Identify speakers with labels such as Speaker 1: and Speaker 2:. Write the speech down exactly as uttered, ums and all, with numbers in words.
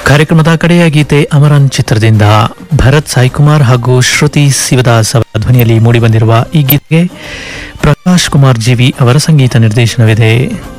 Speaker 1: ಕಾರ್ಯಕ್ರಮದ ಕಡೆಯ ಗೀತೆ ಅಮರನ್ ಚಿತ್ರದಿಂದ ಭರತ್ ಸಾಯಿಕುಮಾರ್ ಹಾಗೂ ಶ್ರುತಿ ಶಿವದಾಸ್ ಅವರ ಧ್ವನಿಯಲ್ಲಿ ಮೂಡಿಬಂದಿರುವ ಈ ಗೀತೆಗೆ ಪ್ರಕಾಶ್ ಕುಮಾರ್ ಜಿವಿ ಅವರ ಸಂಗೀತ ನಿರ್ದೇಶನವಿದೆ.